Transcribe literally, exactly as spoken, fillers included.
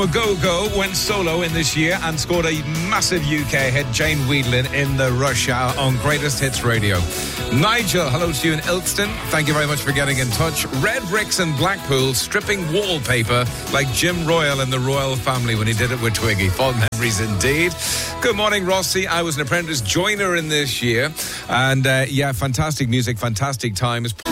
Go-Go went solo in this year and scored a massive U K hit, Jane Wiedlin, in the Rush Hour on Greatest Hits Radio. Nigel, hello to you in Ilkeston. Thank you very much for getting in touch. Red bricks in Blackpool, stripping wallpaper like Jim Royal and the Royal Family when he did it with Twiggy. Fond memories indeed. Good morning, Rossi. I was an apprentice joiner in this year. And uh, yeah, fantastic music, fantastic times.